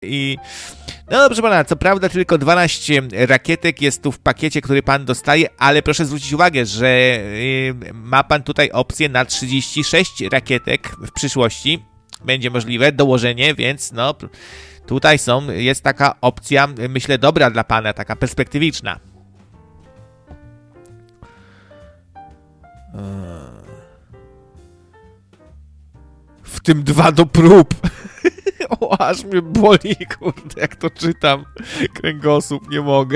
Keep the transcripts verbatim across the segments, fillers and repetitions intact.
I no proszę pana, co prawda tylko dwanaście rakietek jest tu w pakiecie, który pan dostaje, ale proszę zwrócić uwagę, że yy, ma pan tutaj opcję na trzydzieści sześć rakietek w przyszłości. Będzie możliwe dołożenie, więc no tutaj są, jest taka opcja, myślę, dobra dla pana, taka perspektywiczna. W tym dwa do prób. O, aż mnie boli, kurde, jak to czytam. Kręgosłup, nie mogę.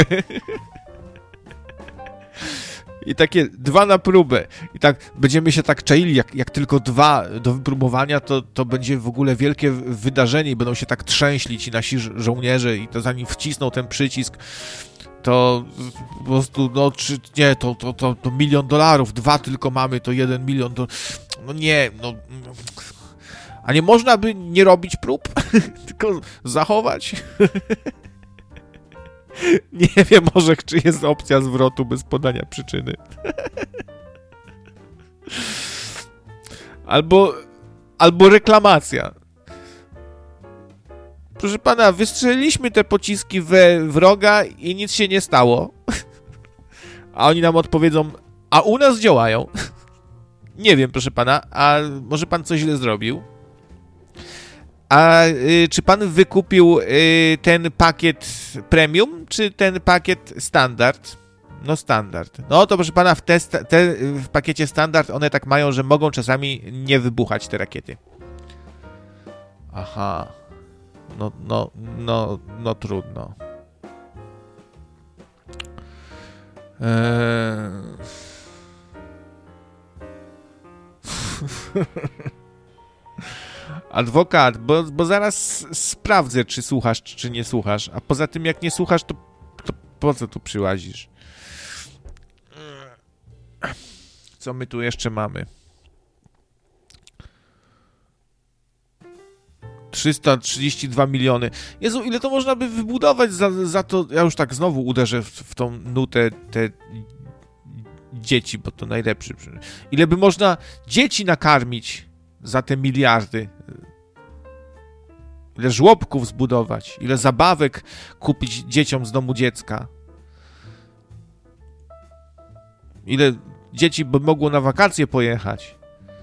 I takie dwa na próbę. I tak będziemy się tak czaili, jak, jak tylko dwa do wypróbowania, to, to będzie w ogóle wielkie wydarzenie i będą się tak trzęśli ci nasi żo- żołnierze i to zanim wcisną ten przycisk, to po prostu, no czy nie, to, to, to, to milion dolarów, dwa tylko mamy, to jeden milion do... No nie, no... A nie można by nie robić prób? Tylko zachować? Nie wiem, może czy jest opcja zwrotu bez podania przyczyny. Albo, albo reklamacja. Proszę pana, wystrzeliliśmy te pociski we wroga i nic się nie stało. A oni nam odpowiedzą, a u nas działają. Nie wiem, proszę pana, a może pan coś źle zrobił? A y, czy pan wykupił y, ten pakiet premium, czy ten pakiet standard? No standard. No to proszę pana, w, te, te, w pakiecie standard one tak mają, że mogą czasami nie wybuchać te rakiety. Aha. No, no, no, no trudno. Eee... Adwokat, bo, bo zaraz sprawdzę, czy słuchasz, czy nie słuchasz. A poza tym, jak nie słuchasz, to, to po co tu przyłazisz? Co my tu jeszcze mamy? trzysta trzydzieści dwa miliony. Jezu, ile to można by wybudować za, za to... Ja już tak znowu uderzę w, w tą nutę te dzieci, bo to najlepszy. Ile by można dzieci nakarmić za te miliardy? Ile żłobków zbudować? Ile zabawek kupić dzieciom z domu dziecka? Ile dzieci by mogło na wakacje pojechać?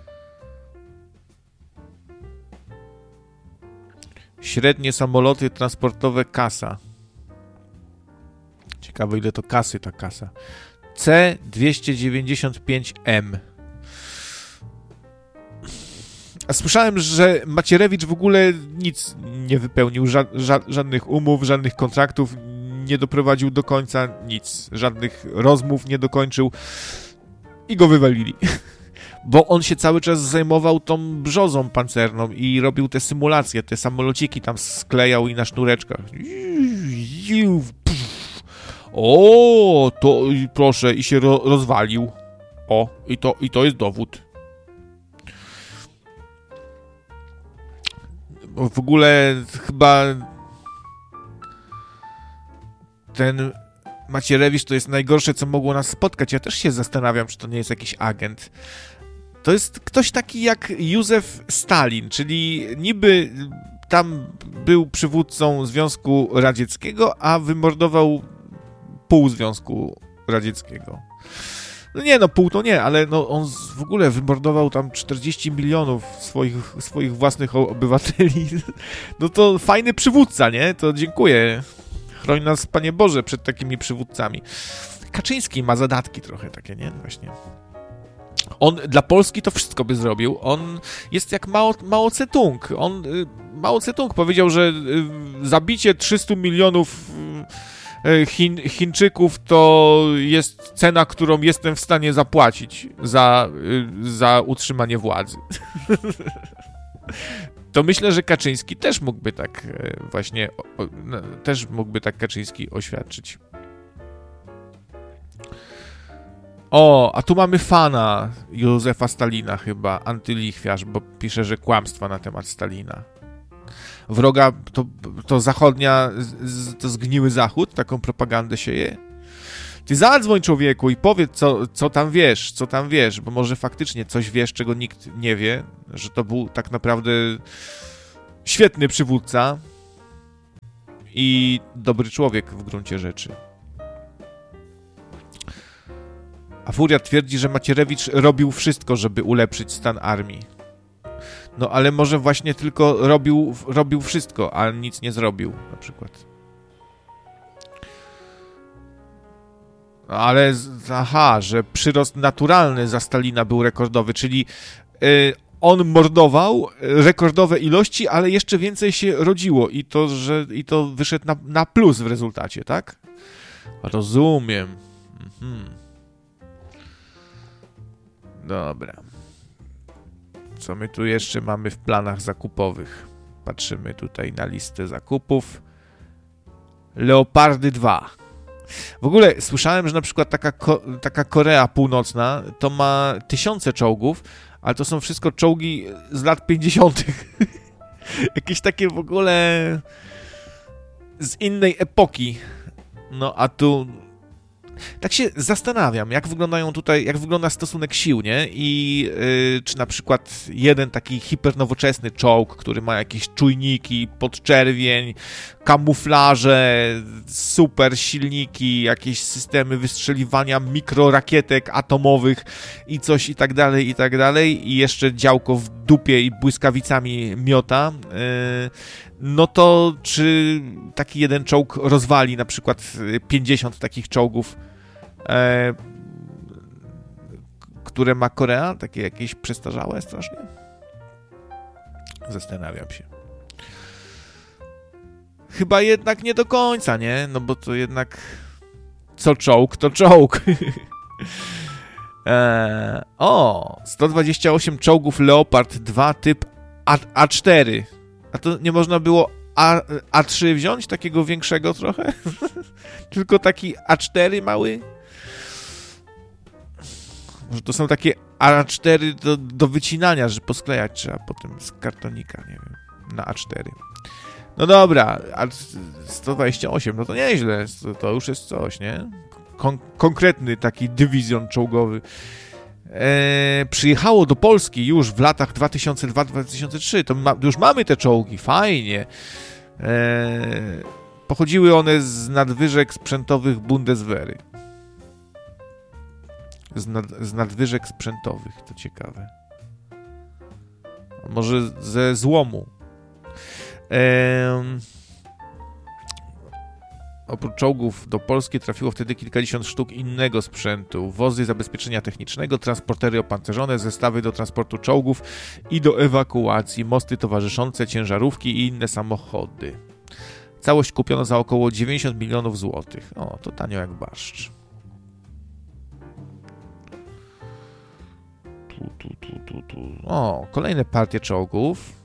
Średnie samoloty transportowe kasa. Ciekawe, ile to kasy ta kasa. C dwieście dziewięćdziesiąt pięć M. A słyszałem, że Macierewicz w ogóle nic nie wypełnił, ża- ża- żadnych umów, żadnych kontraktów nie doprowadził do końca, nic. Żadnych rozmów nie dokończył i go wywalili. Bo on się cały czas zajmował tą brzozą pancerną i robił te symulacje, te samolociki tam sklejał i na sznureczkach. O, to proszę, i się ro- rozwalił. O, i to, i to jest dowód. W ogóle chyba ten Macierewicz to jest najgorsze, co mogło nas spotkać. Ja też się zastanawiam, czy to nie jest jakiś agent. To jest ktoś taki jak Józef Stalin, czyli niby tam był przywódcą Związku Radzieckiego, a wymordował pół Związku Radzieckiego. No nie, no pół to nie, ale no on w ogóle wymordował tam czterdzieści milionów swoich, swoich własnych obywateli. No to fajny przywódca, nie? To dziękuję. Chroń nas, Panie Boże, przed takimi przywódcami. Kaczyński ma zadatki trochę takie, nie? Właśnie. On dla Polski to wszystko by zrobił. On jest jak Mao, Mao Tse-tung. On, Mao Tse-tung powiedział, że zabicie trzystu milionów Chin, Chińczyków to jest cena, którą jestem w stanie zapłacić za, za utrzymanie władzy. To myślę, że Kaczyński też mógłby tak właśnie, o, też mógłby tak Kaczyński oświadczyć. O, a tu mamy fana Józefa Stalina chyba, antylichwiarz, bo pisze, że kłamstwa na temat Stalina. Wroga, to, to zachodnia, z, to zgniły zachód, taką propagandę sieje. Ty zadzwoń, człowieku, i powiedz, co, co tam wiesz, co tam wiesz, bo może faktycznie coś wiesz, czego nikt nie wie, że to był tak naprawdę świetny przywódca, i dobry człowiek w gruncie rzeczy. A Furia twierdzi, że Macierewicz robił wszystko, żeby ulepszyć stan armii. No ale może właśnie tylko robił, robił wszystko, a nic nie zrobił, na przykład. Ale, aha, że przyrost naturalny za Stalina był rekordowy, czyli yy, on mordował rekordowe ilości, ale jeszcze więcej się rodziło i to, że, i to wyszedł na, na plus w rezultacie, tak? Rozumiem. Mhm. Dobra. Co my tu jeszcze mamy w planach zakupowych? Patrzymy tutaj na listę zakupów. Leopardy dwa. W ogóle słyszałem, że na przykład taka, Ko- taka Korea Północna to ma tysiące czołgów, ale to są wszystko czołgi z lat pięćdziesiątych. Jakieś takie w ogóle z innej epoki. No a tu tak się zastanawiam, jak wyglądają tutaj, jak wygląda stosunek sił, nie? I yy, czy na przykład jeden taki hipernowoczesny czołg, który ma jakieś czujniki, podczerwień, kamuflaże, super silniki, jakieś systemy wystrzeliwania mikrorakietek atomowych i coś i tak dalej, i tak dalej, i jeszcze działko w dupie i błyskawicami miota, yy, no to czy taki jeden czołg rozwali na przykład pięćdziesiąt takich czołgów, e, które ma Korea? Takie jakieś przestarzałe strasznie? Zastanawiam się. Chyba jednak nie do końca, nie? No bo to jednak co czołg, to czołg. e, o, sto dwadzieścia osiem czołgów Leopard dwa typ A, A4. A to nie można było A, A3 wziąć? Takiego większego trochę? Tylko taki A cztery mały? Może to są takie A cztery do, do wycinania, że posklejać trzeba potem z kartonika, nie wiem, na A cztery. No dobra, a sto dwadzieścia osiem, no to nieźle, to, to już jest coś, nie? Kon- konkretny taki dywizjon czołgowy. E, przyjechało do Polski już w latach dwa tysiące dwa do dwa tysiące trzech, to ma, już mamy te czołgi, fajnie. E, pochodziły one z nadwyżek sprzętowych Bundeswehry. Z, nad, z nadwyżek sprzętowych, to ciekawe. A może ze złomu. E, Oprócz czołgów do Polski trafiło wtedy kilkadziesiąt sztuk innego sprzętu. Wozy zabezpieczenia technicznego, transportery opancerzone, zestawy do transportu czołgów i do ewakuacji, mosty towarzyszące, ciężarówki i inne samochody. Całość kupiono za około dziewięćdziesiąt milionów złotych. O, to tanio jak barszcz. Tu, tu, tu, tu, tu. O, kolejne partie czołgów.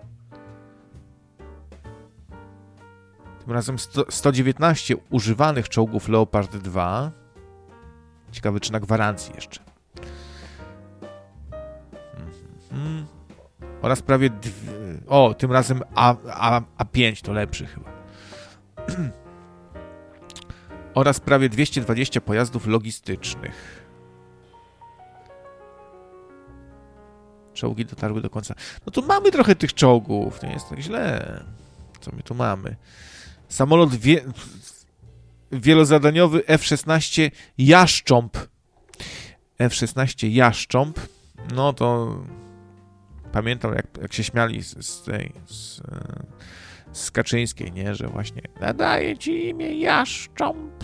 Tym razem sto, sto dziewiętnaście używanych czołgów Leopard dwa. Ciekawe, czy na gwarancji jeszcze. Mm-hmm. Oraz prawie... Dwie... O, tym razem A, A, A5 to lepszy chyba. Oraz prawie dwieście dwadzieścia pojazdów logistycznych. Czołgi dotarły do końca. No to mamy trochę tych czołgów. Nie jest tak źle. Co my tu mamy? Samolot wie... wielozadaniowy F szesnaście Jaszcząb. F szesnaście Jaszcząb. No to pamiętam, jak, jak się śmiali z, z tej z, z Kaczyńskiej, nie? Że właśnie nadaje ci imię Jaszcząb.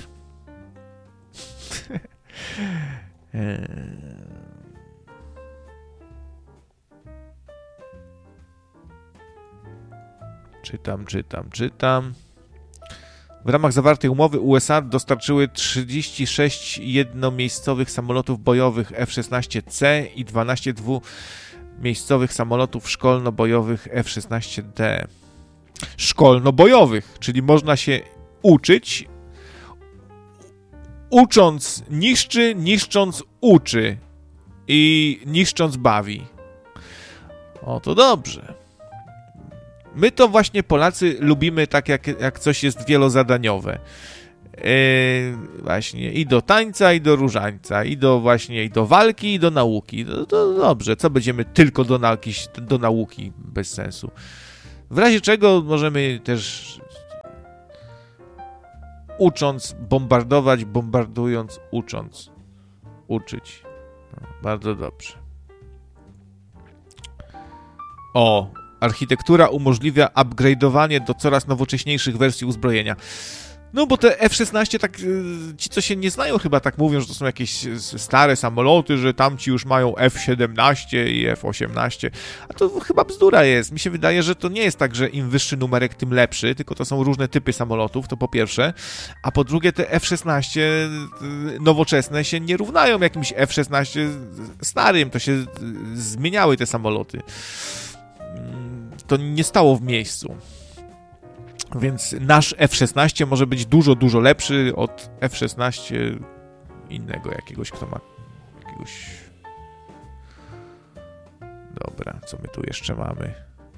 Czytam, czytam, czytam. W ramach zawartej umowy U S A dostarczyły trzydzieści sześć jednomiejscowych samolotów bojowych F szesnaście C i dwanaście dwumiejscowych samolotów szkolno-bojowych F szesnaście D. Szkolno-bojowych, czyli można się uczyć. Ucząc niszczy, niszcząc uczy i niszcząc bawi. O, to dobrze. My to właśnie Polacy lubimy tak, jak, jak coś jest wielozadaniowe. Yy, właśnie i do tańca, i do różańca, i do właśnie i do walki, i do nauki. To, to dobrze, co będziemy tylko do nauki, do nauki bez sensu. W razie czego możemy też ucząc, bombardować, bombardując, ucząc. Uczyć. No, bardzo dobrze. O, architektura umożliwia upgrade'owanie do coraz nowocześniejszych wersji uzbrojenia. No bo te F szesnaście, tak ci, co się nie znają, chyba tak mówią, że to są jakieś stare samoloty, że tamci już mają F siedemnaście i F osiemnaście, a to chyba bzdura jest. Mi się wydaje, że to nie jest tak, że im wyższy numerek, tym lepszy, tylko to są różne typy samolotów, to po pierwsze, a po drugie te F szesnaście nowoczesne się nie równają jakimś F szesnaście starym, to się zmieniały te samoloty. To nie stało w miejscu. Więc nasz F szesnaście może być dużo, dużo lepszy od F szesnaście innego jakiegoś, kto ma jakiegoś... Dobra, co my tu jeszcze mamy?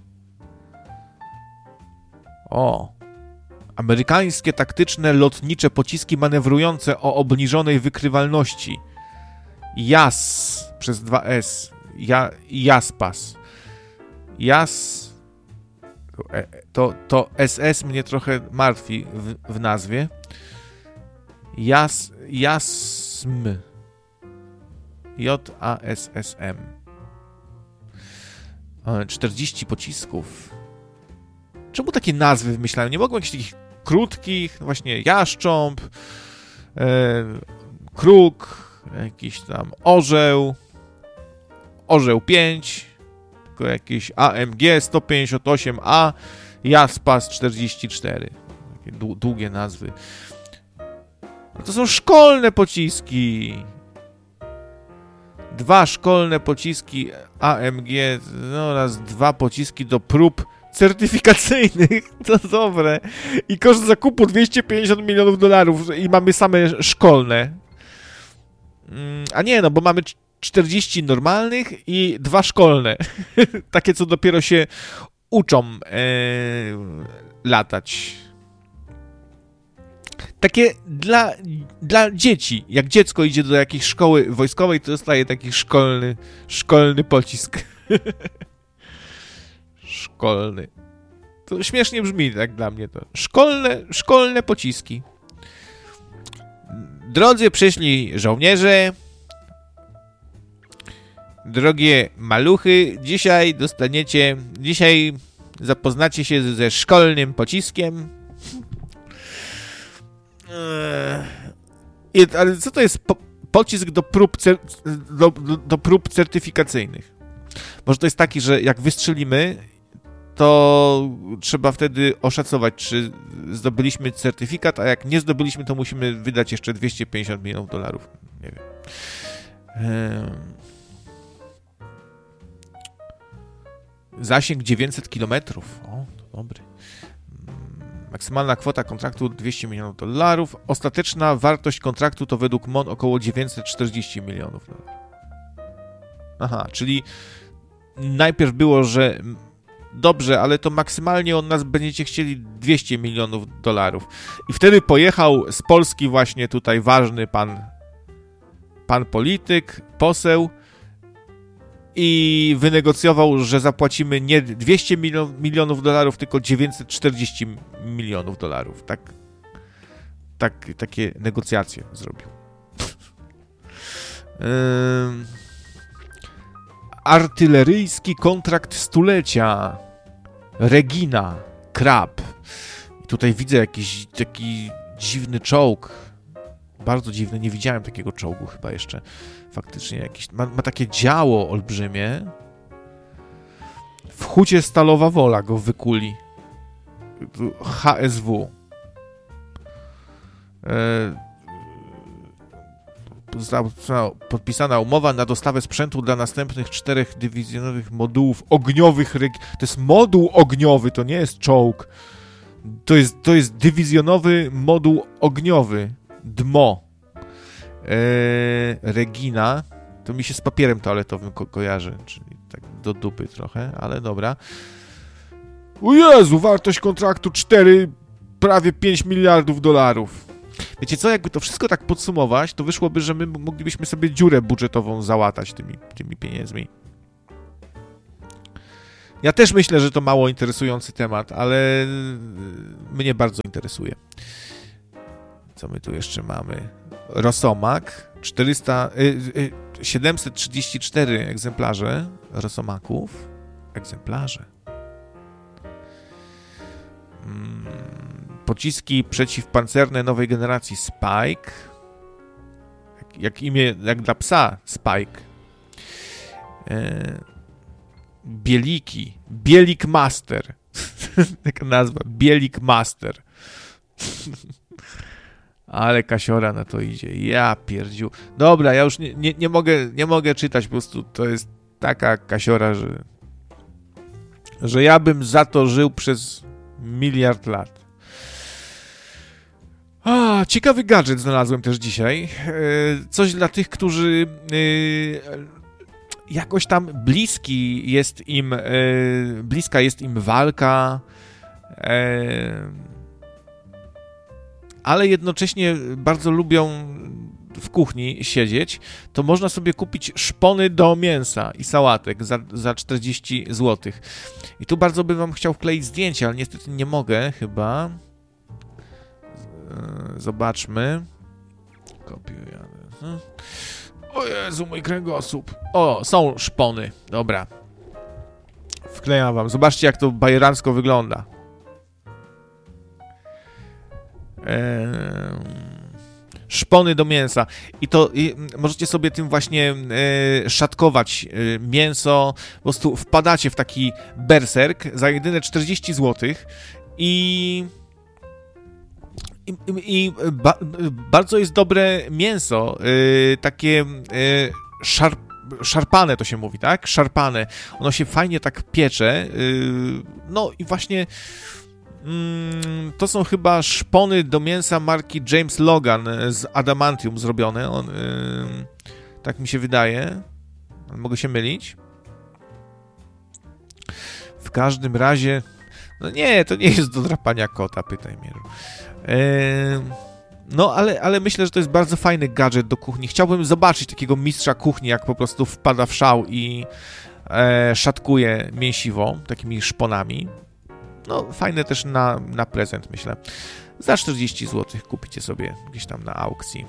O! Amerykańskie taktyczne lotnicze pociski manewrujące o obniżonej wykrywalności. Jas przez dwa S. Ja, Jaspas. Jas... To, to S S mnie trochę martwi w, w nazwie. Jas, jasm. J A S S M. czterdzieści pocisków. Czemu takie nazwy wymyślają? Nie mogą jakichś takich krótkich, właśnie jaszcząb, e, kruk, jakiś tam orzeł, orzeł pięć, jakieś A M G sto pięćdziesiąt osiem A, Jaspas czterdzieści cztery. Takie długie nazwy. To są szkolne pociski. Dwa szkolne pociski A M G oraz dwa pociski do prób certyfikacyjnych. To dobre. I koszt zakupu dwieście pięćdziesiąt milionów dolarów i mamy same szkolne. A nie, no bo mamy czterdzieści normalnych i dwa szkolne. Takie, co dopiero się uczą e, latać. Takie dla, dla dzieci. Jak dziecko idzie do jakiejś szkoły wojskowej, to dostaje taki szkolny, szkolny pocisk. Szkolny. To śmiesznie brzmi, tak dla mnie to. Szkolne, szkolne pociski. Drodzy przyszli żołnierze, drogie maluchy, dzisiaj dostaniecie, dzisiaj zapoznacie się ze szkolnym pociskiem. Eee, ale co to jest po, pocisk do prób, cer, do, do, do prób certyfikacyjnych? Może to jest taki, że jak wystrzelimy, to trzeba wtedy oszacować, czy zdobyliśmy certyfikat, a jak nie zdobyliśmy, to musimy wydać jeszcze dwieście pięćdziesiąt milionów dolarów. Nie wiem. Eee... Zasięg dziewięćset kilometrów. O, to dobry. Maksymalna kwota kontraktu dwieście milionów dolarów. Ostateczna wartość kontraktu to według M O N około dziewięćset czterdzieści milionów dolarów. Aha, czyli najpierw było, że dobrze, ale to maksymalnie od nas będziecie chcieli dwieście milionów dolarów. I wtedy pojechał z Polski właśnie tutaj ważny pan, pan polityk, poseł, i wynegocjował, że zapłacimy nie dwieście milionów dolarów, tylko dziewięćset czterdzieści milionów dolarów. Tak, tak, takie negocjacje zrobił. Ym... Artyleryjski kontrakt stulecia. Regina. Krab. I tutaj widzę jakiś taki dziwny czołg. Bardzo dziwny. Nie widziałem takiego czołgu chyba jeszcze. Faktycznie jakiś... Ma, ma takie działo olbrzymie. W hucie Stalowa Wola go wykuli. H S W. E... Podpisana umowa na dostawę sprzętu dla następnych czterech dywizjonowych modułów ogniowych. Reg... To jest moduł ogniowy, to nie jest czołg. To jest, to jest dywizjonowy moduł ogniowy. D M O. Eee, Regina. To mi się z papierem toaletowym ko- kojarzy, czyli tak do dupy trochę, ale dobra. O Jezu, wartość kontraktu cztery, prawie pięć miliardów dolarów. Wiecie co, jakby to wszystko tak podsumować, to wyszłoby, że my moglibyśmy sobie dziurę budżetową załatać tymi, tymi pieniędzmi. Ja też myślę, że to mało interesujący temat, ale mnie bardzo interesuje. Co my tu jeszcze mamy? Rosomak, czterysta, y, y, siedemset trzydzieści cztery egzemplarze rosomaków. Egzemplarze. Hmm. Pociski przeciwpancerne nowej generacji Spike. Jak, jak imię, jak dla psa Spike. E, bieliki. Bielik Master. Taka nazwa. Bielik Master. Ale kasiora na to idzie. Ja pierdziu. Dobra, ja już nie, nie, nie, mogę, nie mogę czytać, po prostu to jest taka kasiora, że że ja bym za to żył przez miliard lat. A, ciekawy gadżet znalazłem też dzisiaj. Coś dla tych, którzy jakoś tam bliski jest im, bliska jest im walka, ale jednocześnie bardzo lubią w kuchni siedzieć, to można sobie kupić szpony do mięsa i sałatek za, za czterdzieści złotych. I tu bardzo bym wam chciał wkleić zdjęcie, ale niestety nie mogę chyba. Zobaczmy. Kopiujemy. O Jezu, mój kręgosłup. O, są szpony. Dobra. Wklejam wam. Zobaczcie, jak to bajerancko wygląda. Eee, szpony do mięsa. I to i możecie sobie tym właśnie e, szatkować e, mięso. Po prostu wpadacie w taki berserk za jedyne czterdzieści złotych i I, i ba, bardzo jest dobre mięso, yy, takie yy, szarp, szarpane to się mówi, tak? Szarpane. Ono się fajnie tak piecze. Yy, no i właśnie yy, to są chyba szpony do mięsa marki James Logan z adamantium zrobione. On, yy, tak mi się wydaje. Mogę się mylić. W każdym razie... No nie, to nie jest do drapania kota, pytaj mnie. No, ale, ale myślę, że to jest bardzo fajny gadżet do kuchni. Chciałbym zobaczyć takiego mistrza kuchni, jak po prostu wpada w szał i e, szatkuje mięsiwo takimi szponami. No, fajne też na, na prezent, myślę. Za czterdzieści złotych kupicie sobie gdzieś tam na aukcji.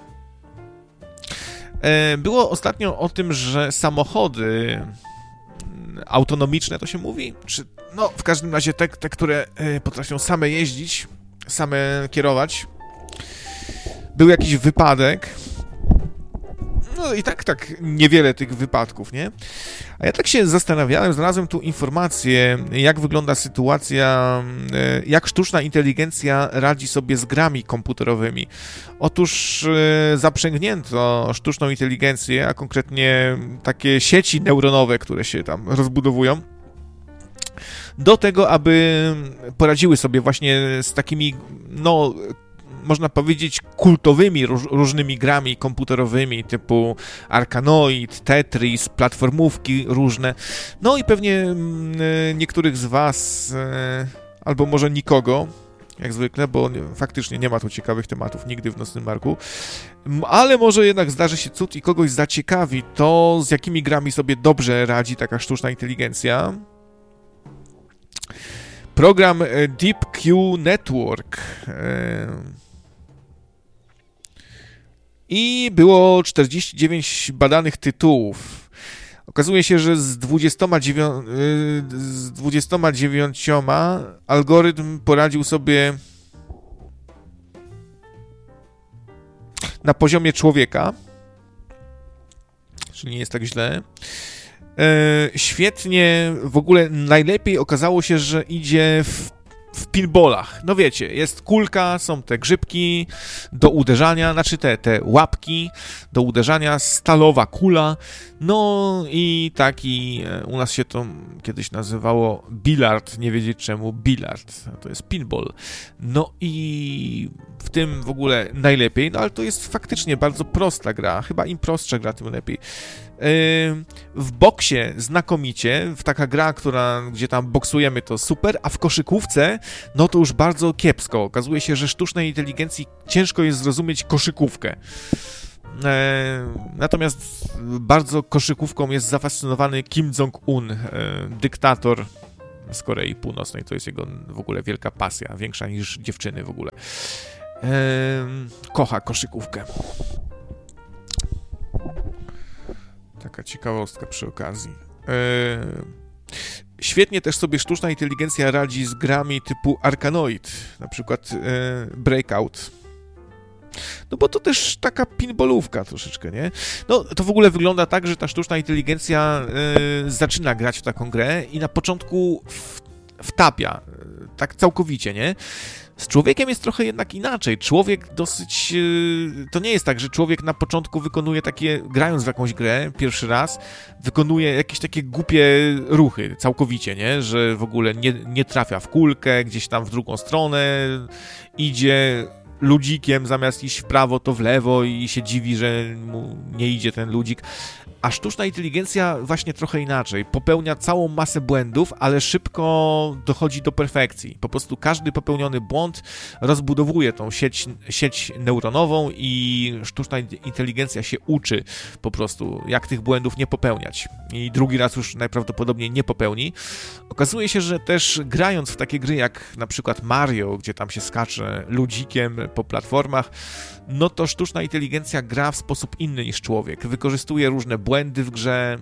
E, było ostatnio o tym, że samochody autonomiczne, to się mówi? Czy, no, w każdym razie te, te które e, potrafią same jeździć, same kierować. Był jakiś wypadek. No i tak, tak niewiele tych wypadków, nie? A ja tak się zastanawiałem, znalazłem tu informację, jak wygląda sytuacja, jak sztuczna inteligencja radzi sobie z grami komputerowymi. Otóż zaprzęgnięto sztuczną inteligencję, a konkretnie takie sieci neuronowe, które się tam rozbudowują, do tego, aby poradziły sobie właśnie z takimi, no, można powiedzieć, kultowymi róż, różnymi grami komputerowymi typu Arkanoid, Tetris, platformówki różne. No i pewnie m, niektórych z was, e, albo może nikogo, jak zwykle, bo nie, faktycznie nie ma tu ciekawych tematów nigdy w Nocnym Marku, ale może jednak zdarzy się cud i kogoś zaciekawi to, z jakimi grami sobie dobrze radzi taka sztuczna inteligencja. Program DeepQ Network. I było czterdzieści dziewięć badanych tytułów. Okazuje się, że z dwudziestoma dziewięcioma, z dwudziestoma dziewięcioma algorytm poradził sobie na poziomie człowieka. Czyli nie jest tak źle. E, świetnie, w ogóle najlepiej okazało się, że idzie w, w pinballach. No wiecie, jest kulka, są te grzybki do uderzania, znaczy te, te łapki do uderzania, stalowa kula, no i taki, u nas się to kiedyś nazywało bilard, nie wiedzieć czemu, bilard, to jest pinball. No i w tym w ogóle najlepiej, no ale to jest faktycznie bardzo prosta gra, chyba im prostsza gra, tym lepiej. W boksie znakomicie, w taka gra, która, gdzie tam boksujemy, to super, a w koszykówce, no to już bardzo kiepsko. Okazuje się, że sztucznej inteligencji ciężko jest zrozumieć koszykówkę. Natomiast bardzo koszykówką jest zafascynowany Kim Jong-un, dyktator z Korei Północnej. To jest jego w ogóle wielka pasja, większa niż dziewczyny w ogóle. kocha koszykówkę. Taka ciekawostka przy okazji. Świetnie też sobie sztuczna inteligencja radzi z grami typu Arkanoid, na przykład Breakout. No bo to też taka pinballówka troszeczkę, nie? No to w ogóle wygląda tak, że ta sztuczna inteligencja y, zaczyna grać w taką grę i na początku w, wtapia, y, tak całkowicie, nie? Z człowiekiem jest trochę jednak inaczej. Człowiek dosyć... Yy, to nie jest tak, że człowiek na początku wykonuje takie, grając w jakąś grę pierwszy raz, wykonuje jakieś takie głupie ruchy całkowicie, nie? Że w ogóle nie, nie trafia w kulkę, gdzieś tam w drugą stronę, idzie ludzikiem, zamiast iść w prawo, to w lewo i się dziwi, że mu nie idzie ten ludzik. A sztuczna inteligencja właśnie trochę inaczej. Popełnia całą masę błędów, ale szybko dochodzi do perfekcji. Po prostu każdy popełniony błąd rozbudowuje tą sieć, sieć neuronową i sztuczna inteligencja się uczy po prostu, jak tych błędów nie popełniać. I drugi raz już najprawdopodobniej nie popełni. Okazuje się, że też grając w takie gry jak na przykład Mario, gdzie tam się skacze ludzikiem po platformach, no to sztuczna inteligencja gra w sposób inny niż człowiek. Wykorzystuje różne błędy w grze,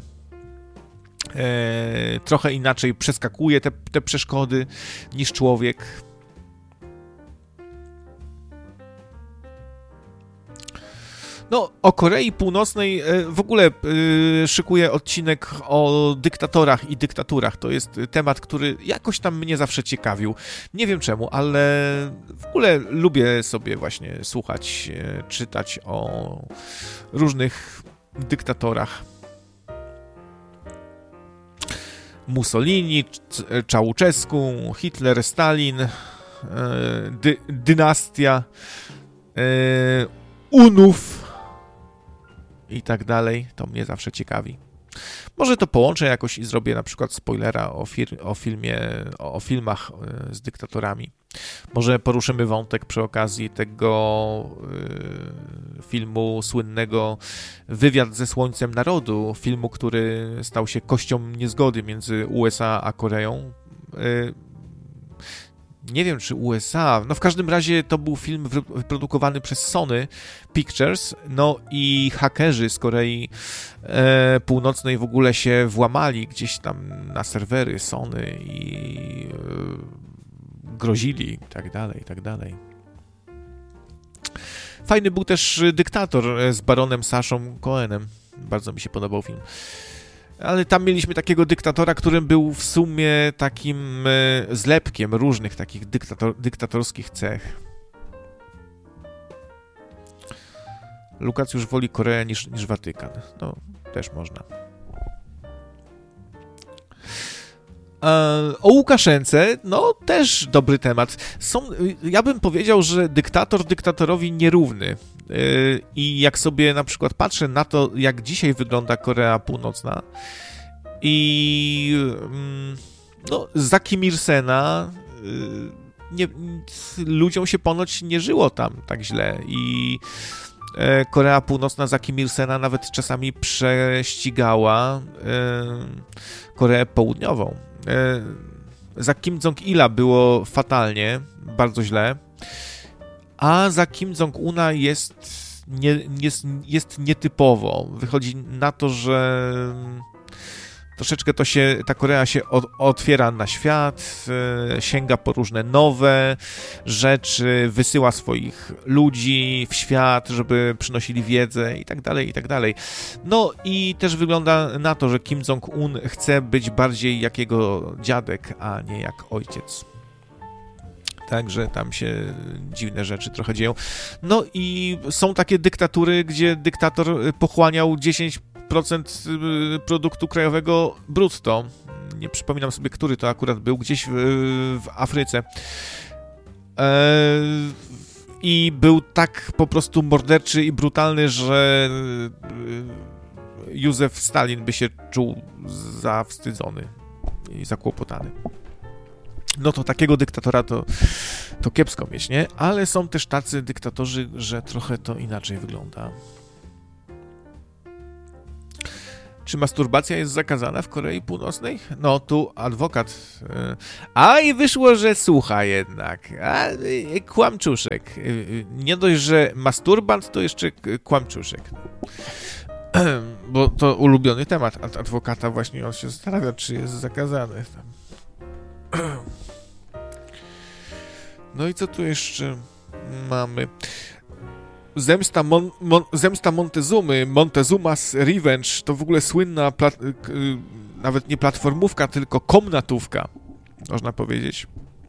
e, trochę inaczej przeskakuje te, te przeszkody niż człowiek. No, o Korei Północnej w ogóle yy, szykuję odcinek o dyktatorach i dyktaturach. To jest temat, który jakoś tam mnie zawsze ciekawił. Nie wiem czemu, ale w ogóle lubię sobie właśnie słuchać, yy, czytać o różnych dyktatorach. Mussolini, Ceausescu, Hitler, Stalin, yy, dy, dynastia, yy, Unów i tak dalej, to mnie zawsze ciekawi. Może to połączę jakoś i zrobię na przykład spoilera o, fir- o filmie, o, o filmach y, z dyktatorami. Może poruszymy wątek przy okazji tego y, filmu słynnego Wywiad ze Słońcem Narodu, filmu, który stał się kością niezgody między U S A a Koreą. Y, Nie wiem, czy U S A, no w każdym razie to był film wyprodukowany przez Sony Pictures, no i hakerzy z Korei e, Północnej w ogóle się włamali gdzieś tam na serwery Sony i e, grozili i tak dalej, i tak dalej. Fajny był też Dyktator z baronem Saszą Cohenem, bardzo mi się podobał film. Ale tam mieliśmy takiego dyktatora, którym był w sumie takim e, zlepkiem różnych takich dyktator, dyktatorskich cech. Lukac już woli Koreę niż, niż Watykan. No, też można. E, o Łukaszence, no też dobry temat. Są, ja bym powiedział, że dyktator dyktatorowi nierówny. I jak sobie na przykład patrzę na to, jak dzisiaj wygląda Korea Północna i no, za Kim Il-sena nie, ludziom się ponoć nie żyło tam tak źle i Korea Północna za Kim Il-sena nawet czasami prześcigała Koreę Południową. Za Kim Jong-ila było fatalnie, bardzo źle. A za Kim Jong-una jest, nie, jest, jest nietypowo. Wychodzi na to, że troszeczkę to się, ta Korea się od, otwiera na świat, e, sięga po różne nowe rzeczy, wysyła swoich ludzi w świat, żeby przynosili wiedzę i tak dalej, i tak dalej. No i też wygląda na to, że Kim Jong-un chce być bardziej jak jego dziadek, a nie jak ojciec. Także tam się dziwne rzeczy trochę dzieją. No i są takie dyktatury, gdzie dyktator pochłaniał dziesięć procent produktu krajowego brutto. Nie przypominam sobie, który to akurat był, gdzieś w, w Afryce. Eee, I był tak po prostu morderczy i brutalny, że Józef Stalin by się czuł zawstydzony i zakłopotany. No to takiego dyktatora to, to kiepsko mieć, nie? Ale są też tacy dyktatorzy, że trochę to inaczej wygląda. Czy masturbacja jest zakazana w Korei Północnej? No, tu adwokat. A i wyszło, że słucha jednak. A, kłamczuszek. Nie dość, że masturbant, to jeszcze kłamczuszek. Bo to ulubiony temat adwokata, właśnie on się zastanawia, czy jest zakazany. No i co tu jeszcze mamy? Zemsta, Mon, Mon, Zemsta Montezumy, Montezuma's Revenge, to w ogóle słynna, plat, nawet nie platformówka, tylko komnatówka, można powiedzieć.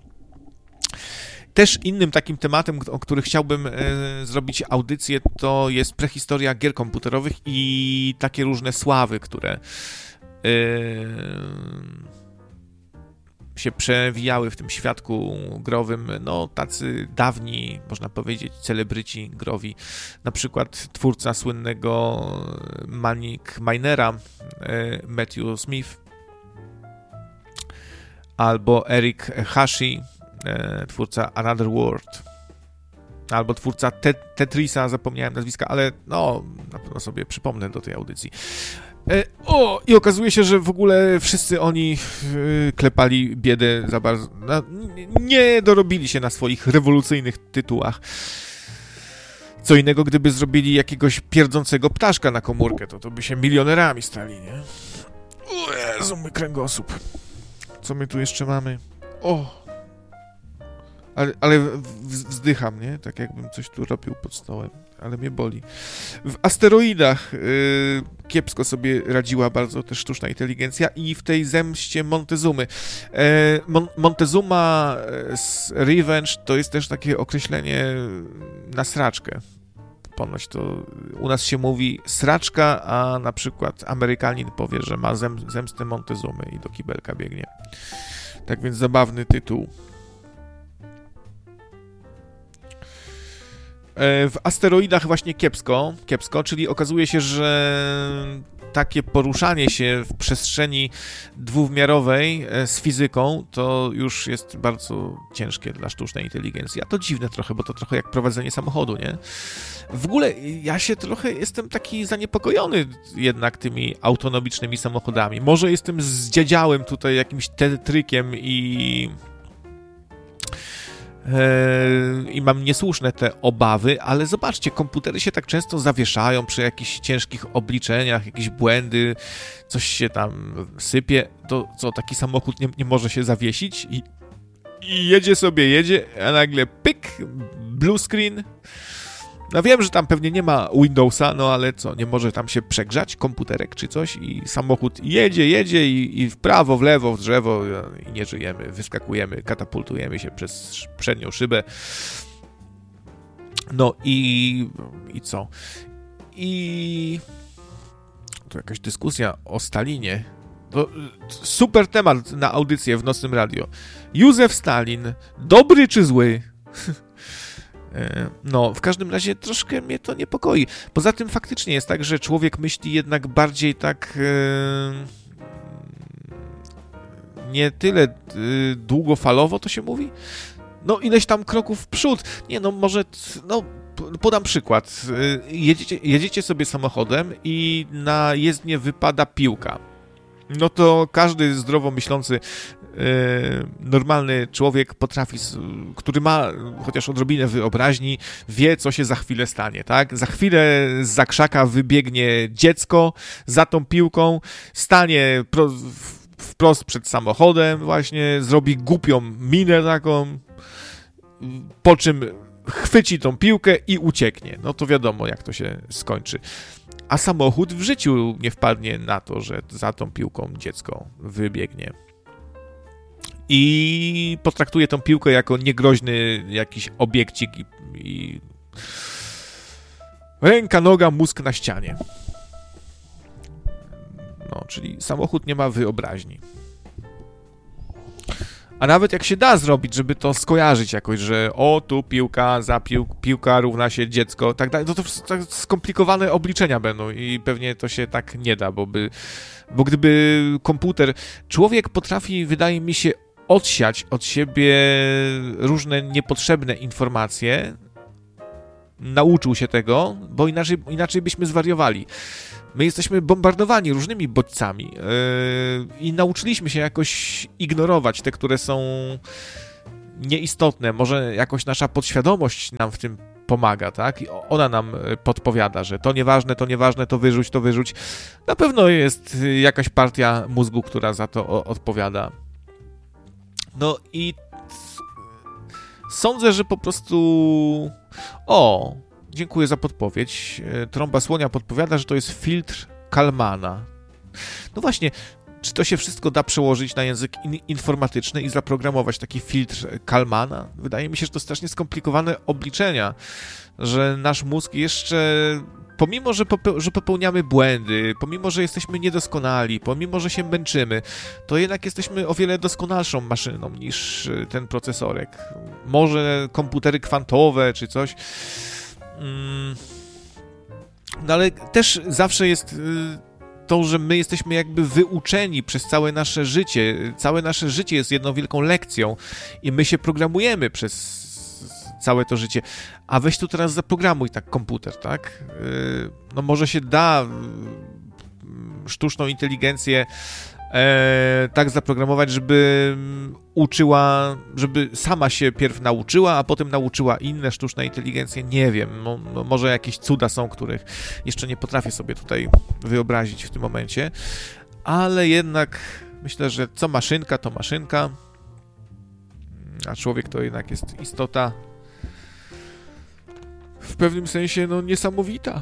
Też innym takim tematem, o którym chciałbym e, zrobić audycję, to jest prehistoria gier komputerowych i takie różne sławy, które e, się przewijały w tym świadku growym, no tacy dawni, można powiedzieć, celebryci growi, na przykład twórca słynnego Manic Minera, Matthew Smith, albo Eric Hashi, twórca Another World, albo twórca Te- Tetrisa, zapomniałem nazwiska, ale no, na pewno sobie przypomnę do tej audycji. O, i okazuje się, że w ogóle wszyscy oni klepali biedę za bardzo. Nie dorobili się na swoich rewolucyjnych tytułach. Co innego, gdyby zrobili jakiegoś pierdzącego ptaszka na komórkę, to to by się milionerami stali, nie? O Jezu, mój kręgosłup. Co my tu jeszcze mamy? O! Ale, ale wzdycham, nie? Tak jakbym coś tu robił pod stołem. Ale mnie boli. W asteroidach yy, kiepsko sobie radziła bardzo też sztuczna inteligencja i w tej zemście Montezumy. Yy, Mon- Montezuma Revenge to jest też takie określenie na sraczkę. Ponoć to u nas się mówi sraczka, a na przykład Amerykanin powie, że ma zem- zemstę Montezumy i do kibelka biegnie. Tak więc zabawny tytuł. W asteroidach właśnie kiepsko, kiepsko, czyli okazuje się, że takie poruszanie się w przestrzeni dwuwymiarowej z fizyką to już jest bardzo ciężkie dla sztucznej inteligencji. A to dziwne trochę, bo to trochę jak prowadzenie samochodu, nie? W ogóle ja się trochę jestem taki zaniepokojony jednak tymi autonomicznymi samochodami. Może jestem zdziadziałem tutaj jakimś tetrykiem i... i mam niesłuszne te obawy, ale zobaczcie, komputery się tak często zawieszają przy jakichś ciężkich obliczeniach, jakieś błędy, coś się tam sypie, to co, taki samochód nie, nie może się zawiesić i, i jedzie sobie, jedzie, a nagle pyk, blue screen. No wiem, że tam pewnie nie ma Windowsa, no ale co, nie może tam się przegrzać komputerek czy coś i samochód jedzie, jedzie i, i w prawo, w lewo, w drzewo i nie żyjemy, wyskakujemy, katapultujemy się przez przednią szybę. No i... i co? I... tu jakaś dyskusja o Stalinie. To super temat na audycję w Nocnym Radio. Józef Stalin, dobry czy zły? No, w każdym razie troszkę mnie to niepokoi. Poza tym faktycznie jest tak, że człowiek myśli jednak bardziej tak e, nie tyle e, długofalowo to się mówi. No, ileś tam kroków w przód. Nie, no może, no, podam przykład. Jedziecie, jedziecie sobie samochodem i na jezdnię wypada piłka. No to każdy zdrowo myślący normalny człowiek potrafi, który ma chociaż odrobinę wyobraźni, wie, co się za chwilę stanie, tak? Za chwilę zza krzaka wybiegnie dziecko za tą piłką, stanie pro, wprost przed samochodem właśnie, zrobi głupią minę taką, po czym chwyci tą piłkę i ucieknie. No to wiadomo, jak to się skończy. A samochód w życiu nie wpadnie na to, że za tą piłką dziecko wybiegnie. I potraktuje tą piłkę jako niegroźny jakiś obiekcik i, i ręka, noga, mózg na ścianie. No, czyli samochód nie ma wyobraźni. A nawet jak się da zrobić, żeby to skojarzyć jakoś, że o, tu piłka, za pił, piłka równa się dziecko, tak dalej, to, to tak skomplikowane obliczenia będą i pewnie to się tak nie da, bo, by, bo gdyby komputer... Człowiek potrafi, wydaje mi się, odsiać od siebie różne niepotrzebne informacje, nauczył się tego, bo inaczej, inaczej byśmy zwariowali. My jesteśmy bombardowani różnymi bodźcami yy, i nauczyliśmy się jakoś ignorować te, które są nieistotne. Może jakoś nasza podświadomość nam w tym pomaga, tak? I ona nam podpowiada, że to nieważne, to nieważne, to wyrzuć, to wyrzuć. Na pewno jest jakaś partia mózgu, która za to odpowiada. No i sądzę, że po prostu... O, dziękuję za podpowiedź. Trąba Słonia podpowiada, że to jest filtr Kalmana. No właśnie, czy to się wszystko da przełożyć na język in- informatyczny i zaprogramować taki filtr Kalmana? Wydaje mi się, że to strasznie skomplikowane obliczenia, że nasz mózg jeszcze, pomimo, że, pope- że popełniamy błędy, pomimo, że jesteśmy niedoskonali, pomimo, że się męczymy, to jednak jesteśmy o wiele doskonalszą maszyną niż ten procesorek. Może komputery kwantowe czy coś. Mm. No ale też zawsze jest... to, że my jesteśmy jakby wyuczeni przez całe nasze życie. Całe nasze życie jest jedną wielką lekcją i my się programujemy przez całe to życie. A weź tu teraz zaprogramuj tak komputer, tak? No może się da sztuczną inteligencję e, tak zaprogramować, żeby uczyła, żeby sama się pierw nauczyła, a potem nauczyła inne sztuczne inteligencje. Nie wiem, no, no może jakieś cuda są, których jeszcze nie potrafię sobie tutaj wyobrazić w tym momencie, ale jednak myślę, że co maszynka, to maszynka, a człowiek to jednak jest istota w pewnym sensie no niesamowita.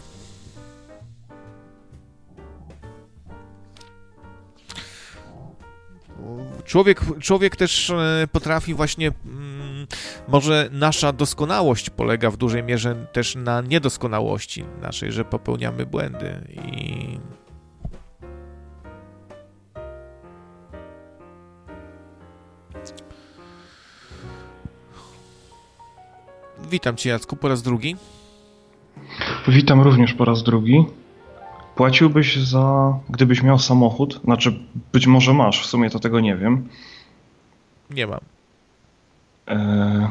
Człowiek, człowiek też potrafi właśnie, może nasza doskonałość polega w dużej mierze też na niedoskonałości naszej, że popełniamy błędy i... Witam Cię, Jacku, po raz drugi. Witam również po raz drugi. Płaciłbyś za, gdybyś miał samochód, znaczy być może masz, w sumie to tego nie wiem. Nie mam. E...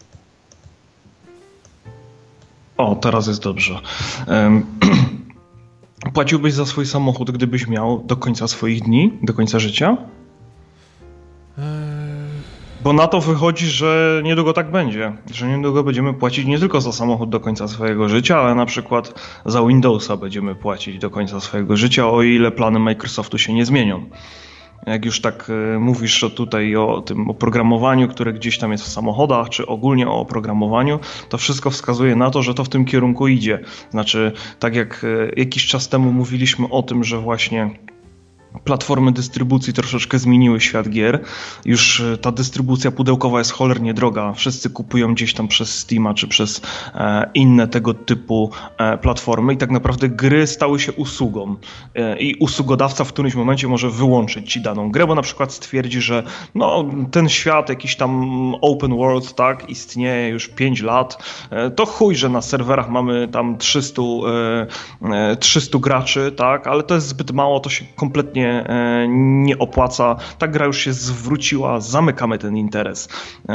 O, teraz jest dobrze. E... Płaciłbyś za swój samochód, gdybyś miał do końca swoich dni, do końca życia? Bo na to wychodzi, że niedługo tak będzie, że niedługo będziemy płacić nie tylko za samochód do końca swojego życia, ale na przykład za Windowsa będziemy płacić do końca swojego życia, o ile plany Microsoftu się nie zmienią. Jak już tak mówisz tutaj o tym oprogramowaniu, które gdzieś tam jest w samochodach, czy ogólnie o oprogramowaniu, to wszystko wskazuje na to, że to w tym kierunku idzie. Znaczy, tak jak jakiś czas temu mówiliśmy o tym, że właśnie platformy dystrybucji troszeczkę zmieniły świat gier. Już ta dystrybucja pudełkowa jest cholernie droga. Wszyscy kupują gdzieś tam przez Steama czy przez e, inne tego typu e, platformy i tak naprawdę gry stały się usługą. E, I usługodawca w którymś momencie może wyłączyć ci daną grę, bo na przykład stwierdzi, że no, ten świat jakiś tam open world, tak, istnieje już pięć lat. E, to chuj, że na serwerach mamy tam trzysta, e, trzysta graczy, tak, ale to jest zbyt mało, to się kompletnie nie opłaca. Ta gra już się zwróciła, zamykamy ten interes.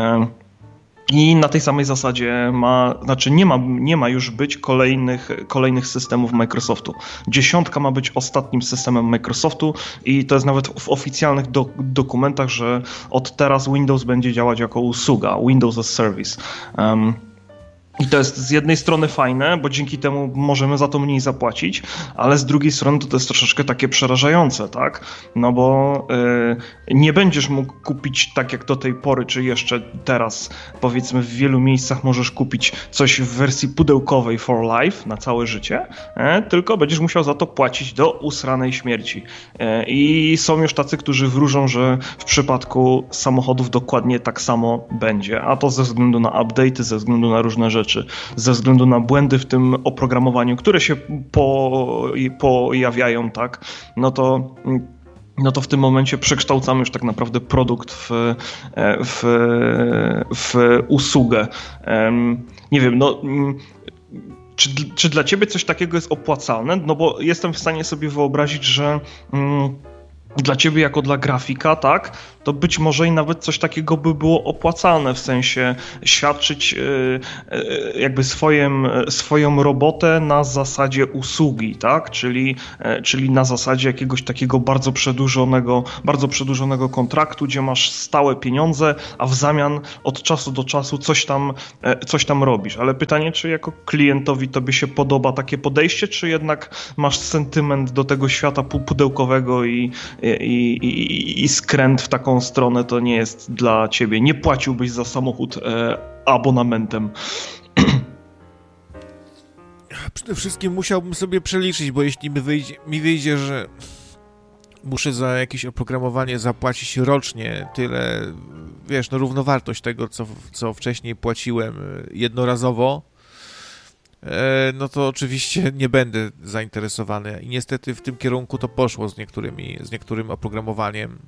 I na tej samej zasadzie ma, znaczy nie ma, nie ma już być kolejnych, kolejnych systemów Microsoftu. Dziesiątka ma być ostatnim systemem Microsoftu i to jest nawet w oficjalnych do, dokumentach, że od teraz Windows będzie działać jako usługa, Windows as Service. Um, I to jest z jednej strony fajne, bo dzięki temu możemy za to mniej zapłacić, ale z drugiej strony to, to jest troszeczkę takie przerażające, tak? No bo yy, nie będziesz mógł kupić tak jak do tej pory, czy jeszcze teraz, powiedzmy w wielu miejscach możesz kupić coś w wersji pudełkowej for life na całe życie, yy, tylko będziesz musiał za to płacić do usranej śmierci. Yy, I są już tacy, którzy wróżą, że w przypadku samochodów dokładnie tak samo będzie, a to ze względu na update'y, ze względu na różne rzeczy. Ze względu na błędy w tym oprogramowaniu, które się po, pojawiają, tak, no to, no to w tym momencie przekształcamy już tak naprawdę produkt w, w, w usługę. Nie wiem, no... Czy, czy dla ciebie coś takiego jest opłacalne? No bo jestem w stanie sobie wyobrazić, że... Mm, dla ciebie jako dla grafika, tak, to być może i nawet coś takiego by było opłacalne, w sensie świadczyć jakby swoim, swoją robotę na zasadzie usługi, tak? Czyli, czyli na zasadzie jakiegoś takiego bardzo przedłużonego, bardzo przedłużonego kontraktu, gdzie masz stałe pieniądze, a w zamian od czasu do czasu coś tam, coś tam robisz. Ale pytanie, czy jako klientowi tobie się podoba takie podejście, czy jednak masz sentyment do tego świata półpudełkowego i, i, i, i skręt w taką stronę to nie jest dla ciebie. Nie płaciłbyś za samochód e, abonamentem. Przede wszystkim musiałbym sobie przeliczyć, bo jeśli mi wyjdzie, mi wyjdzie, że muszę za jakieś oprogramowanie zapłacić rocznie tyle, wiesz, no równowartość tego, co, co wcześniej płaciłem jednorazowo, no to oczywiście nie będę zainteresowany i niestety w tym kierunku to poszło z niektórymi, z niektórym oprogramowaniem.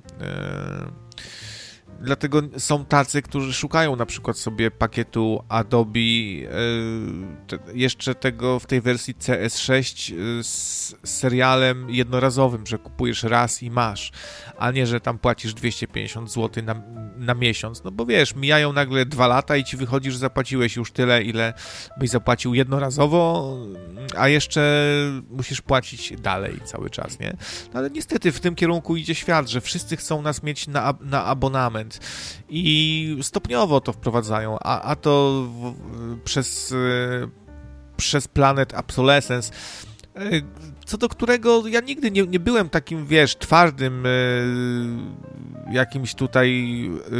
Dlatego są tacy, którzy szukają na przykład sobie pakietu Adobe te, jeszcze tego w tej wersji C S sześć z serialem jednorazowym, że kupujesz raz i masz, a nie, że tam płacisz dwieście pięćdziesiąt złotych na, na miesiąc, no bo wiesz, mijają nagle dwa lata i ci wychodzi, że zapłaciłeś już tyle, ile byś zapłacił jednorazowo, a jeszcze musisz płacić dalej cały czas, nie? No ale niestety w tym kierunku idzie świat, że wszyscy chcą nas mieć na, na abonament i stopniowo to wprowadzają, a, a to w, przez, przez Planet Obsolescence, co do którego ja nigdy nie, nie byłem takim, wiesz, twardym jakimś tutaj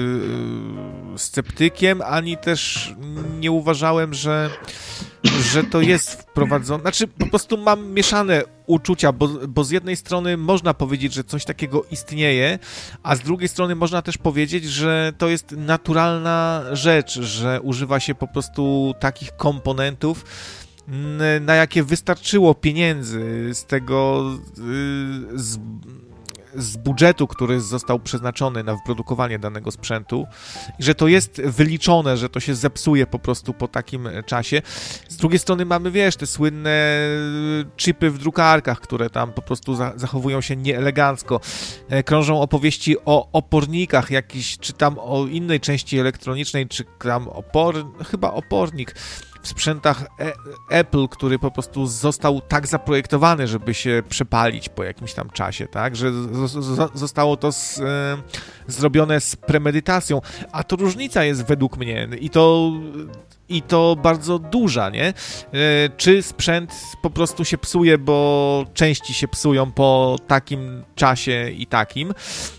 sceptykiem, ani też nie uważałem, że, że to jest wprowadzone. Znaczy, po prostu mam mieszane uczucia, bo, bo z jednej strony można powiedzieć, że coś takiego istnieje, a z drugiej strony można też powiedzieć, że to jest naturalna rzecz, że używa się po prostu takich komponentów, na jakie wystarczyło pieniędzy z tego z, z budżetu, który został przeznaczony na wyprodukowanie danego sprzętu i że to jest wyliczone, że to się zepsuje po prostu po takim czasie. Z drugiej strony mamy, wiesz, te słynne chipy w drukarkach, które tam po prostu za- zachowują się nieelegancko. Krążą opowieści o opornikach jakiś, czy tam o innej części elektronicznej, czy tam opor... chyba opornik w sprzętach e- Apple, który po prostu został tak zaprojektowany, żeby się przepalić po jakimś tam czasie, tak, że z- z- zostało to z, e- zrobione z premedytacją, a to różnica jest według mnie i to i to bardzo duża, nie? E- czy sprzęt po prostu się psuje, bo części się psują po takim czasie i takim, e-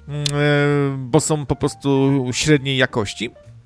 bo są po prostu średniej jakości,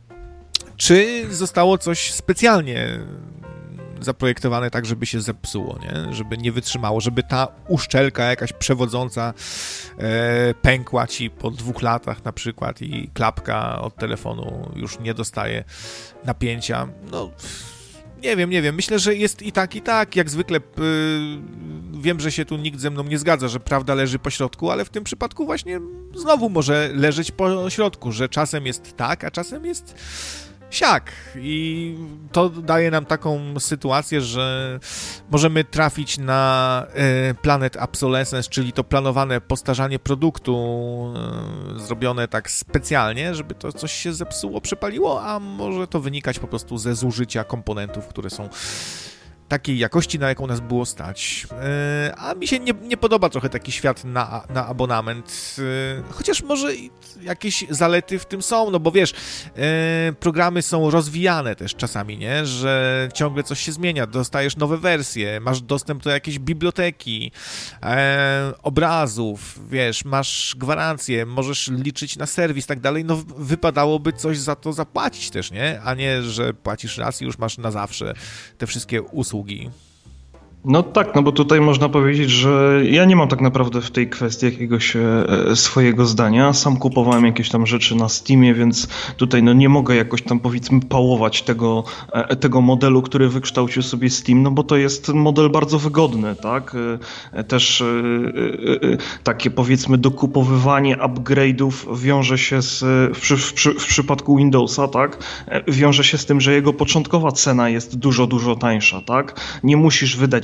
czy zostało coś specjalnie zaprojektowane tak, żeby się zepsuło, nie? Żeby nie wytrzymało, żeby ta uszczelka jakaś przewodząca e, pękła ci po dwóch latach na przykład i klapka od telefonu już nie dostaje napięcia. No, nie wiem, nie wiem. Myślę, że jest i tak, i tak. Jak zwykle yy, wiem, że się tu nikt ze mną nie zgadza, że prawda leży po środku, ale w tym przypadku właśnie znowu może leżeć po środku, że czasem jest tak, a czasem jest siak. I to daje nam taką sytuację, że możemy trafić na e, Planet Obsolescence, czyli to planowane postarzanie produktu e, zrobione tak specjalnie, żeby to coś się zepsuło, przepaliło, a może to wynikać po prostu ze zużycia komponentów, które są takiej jakości, na jaką nas było stać. Yy, a mi się nie, nie podoba trochę taki świat na, na abonament. Yy, chociaż może jakieś zalety w tym są, no bo wiesz, yy, programy są rozwijane też czasami, nie? Że ciągle coś się zmienia, dostajesz nowe wersje, masz dostęp do jakiejś biblioteki, yy, obrazów, wiesz, masz gwarancję, możesz liczyć na serwis i tak dalej, no wypadałoby coś za to zapłacić też, nie? A nie, że płacisz raz i już masz na zawsze te wszystkie usługi. No tak, no bo tutaj można powiedzieć, że ja nie mam tak naprawdę w tej kwestii jakiegoś e, swojego zdania. Sam kupowałem jakieś tam rzeczy na Steamie, więc tutaj no nie mogę jakoś tam powiedzmy pałować tego, e, tego modelu, który wykształcił sobie Steam, no bo to jest model bardzo wygodny, tak? E, też e, e, takie powiedzmy dokupowywanie upgrade'ów wiąże się z, w, przy, w, przy, w przypadku Windowsa, tak? E, wiąże się z tym, że jego początkowa cena jest dużo, dużo tańsza, tak? Nie musisz wydać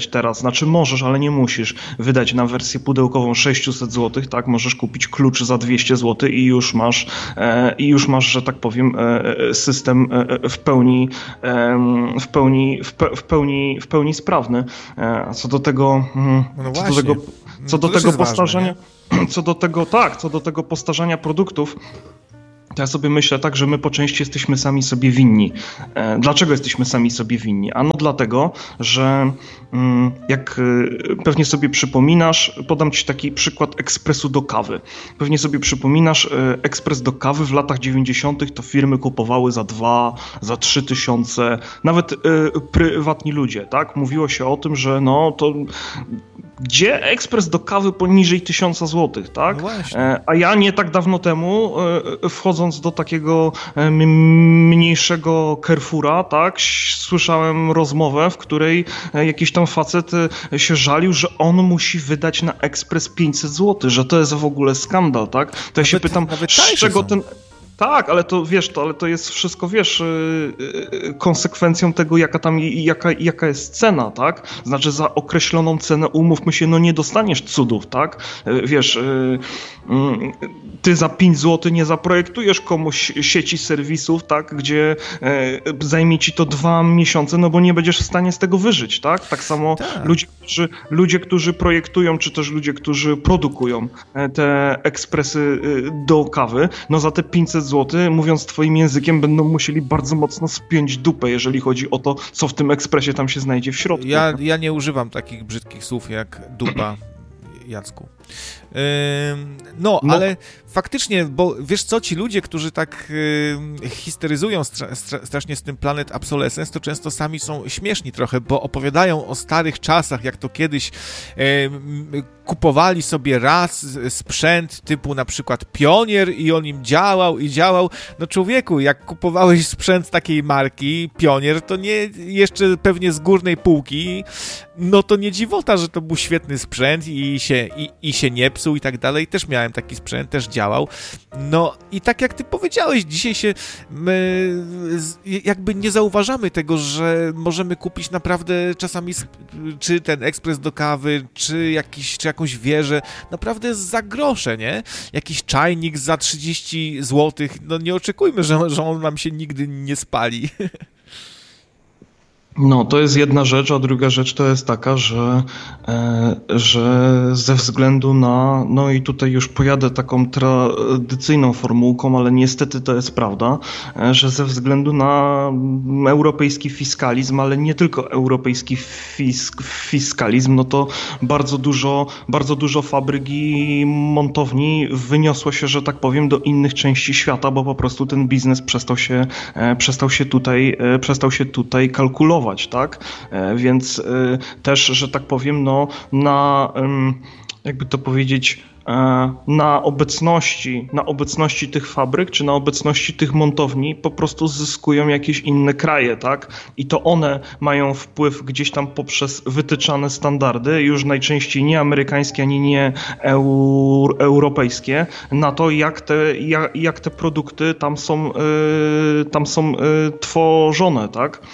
wydać teraz, znaczy możesz, ale nie musisz wydać na wersję pudełkową sześćset złotych, tak? Możesz kupić klucz za dwieście złotych i już masz, e, i już masz, że tak powiem, e, system e, w pełni, e, w pełni, w, pe, w pełni, w pełni sprawny. E, co do tego, no co do tego, co do to tego postarzenia, ważne, co do tego, tak, co do tego postarzania produktów, to ja sobie myślę tak, że my po części jesteśmy sami sobie winni. E, dlaczego jesteśmy sami sobie winni? Ano dlatego, że mm, jak y, pewnie sobie przypominasz, podam ci taki przykład ekspresu do kawy. Pewnie sobie przypominasz, y, ekspres do kawy w latach dziewięćdziesiątych to firmy kupowały za dwa, za trzy tysiące, nawet y, prywatni ludzie, tak? Mówiło się o tym, że no to gdzie ekspres do kawy poniżej tysiąca złotych, tak? No właśnie. E, a ja nie tak dawno temu, e, wchodząc do takiego e, mniejszego Carrefoura, tak, słyszałem rozmowę, w której e, jakiś tam facet e, się żalił, że on musi wydać na ekspres pięćset złotych, że to jest w ogóle skandal, tak? To ja nawet, się pytam, z czego są. ten... Tak, ale to wiesz, to, ale to jest wszystko, wiesz, yy, konsekwencją tego, jaka tam, jaka, jaka jest cena, tak? Znaczy za określoną cenę, umówmy się, no nie dostaniesz cudów, tak? Yy, wiesz, yy, yy, ty za pięć złotych nie zaprojektujesz komuś sieci serwisów, tak? Gdzie yy, zajmie ci to dwa miesiące, no bo nie będziesz w stanie z tego wyżyć, tak? Tak samo tak. Ludzie, którzy, ludzie, którzy projektują, czy też ludzie, którzy produkują te ekspresy do kawy, no za te pięćset złotych, mówiąc twoim językiem, będą musieli bardzo mocno spiąć dupę, jeżeli chodzi o to, co w tym ekspresie tam się znajdzie w środku. Ja, ja nie używam takich brzydkich słów jak dupa, Jacku. Yy, no, no, ale faktycznie, bo wiesz co, ci ludzie, którzy tak yy, histeryzują stra- stra- strasznie z tym Planet Obsolescence, to często sami są śmieszni trochę, bo opowiadają o starych czasach, jak to kiedyś yy, kupowali sobie raz sprzęt typu na przykład Pionier i on im działał i działał. No człowieku, jak kupowałeś sprzęt takiej marki, Pionier, to nie jeszcze pewnie z górnej półki, no to nie dziwota, że to był świetny sprzęt i się, i, i się nie psuł i tak dalej. Też miałem taki sprzęt, też działał. No i tak jak ty powiedziałeś, dzisiaj się my jakby nie zauważamy tego, że możemy kupić naprawdę czasami czy ten ekspres do kawy, czy jakiś, czy jakąś wieżę, naprawdę za grosze, nie? Jakiś czajnik za trzydzieści złotych, no nie oczekujmy, że, że on nam się nigdy nie spali. No, to jest jedna rzecz, a druga rzecz to jest taka, że, e, że ze względu na, no i tutaj już pojadę taką tradycyjną formułką, ale niestety to jest prawda, e, że ze względu na europejski fiskalizm, ale nie tylko europejski fisk, fiskalizm, no to bardzo dużo, bardzo dużo fabryk i montowni wyniosło się, że tak powiem, do innych części świata, bo po prostu ten biznes przestał się, e, przestał się tutaj, e, przestał się tutaj kalkulować. Tak? Więc też, że tak powiem, no, na, jakby to powiedzieć, na obecności, na obecności tych fabryk, czy na obecności tych montowni po prostu zyskują jakieś inne kraje, tak? I to one mają wpływ gdzieś tam poprzez wytyczane standardy, już najczęściej nie amerykańskie, ani nie eur, europejskie, na to, jak te, jak, jak te produkty tam są, yy, tam są yy, tworzone, tak?